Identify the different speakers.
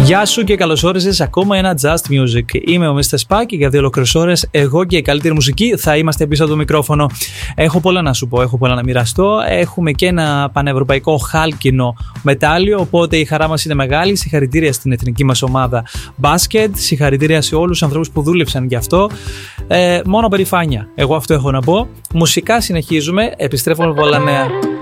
Speaker 1: Γεια σου και καλώς όρισες ακόμα ένα Just Music. Είμαι ο Mr. Spa και για 2 ολόκληρες ώρες εγώ και η καλύτερη μουσική θα είμαστε πίσω από το μικρόφωνο. Έχω πολλά να σου πω, έχω πολλά να μοιραστώ. Έχουμε και ένα πανευρωπαϊκό χάλκινο μετάλλιο, οπότε η χαρά μας είναι μεγάλη. Συγχαρητήρια στην εθνική μας ομάδα μπάσκετ. Συγχαρητήρια σε όλους τους ανθρώπους που δούλεψαν γι' αυτό. Μόνο περηφάνεια. Εγώ αυτό έχω να πω. Μουσικά συνεχίζουμε. Επιστρέφουμε με πολλά νέα.